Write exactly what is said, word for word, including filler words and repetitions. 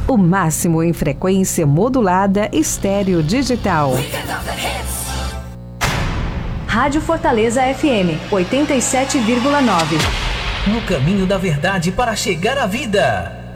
O máximo em frequência modulada estéreo digital. Rádio Fortaleza F M, oitenta e sete vírgula nove. No caminho da verdade para chegar à vida.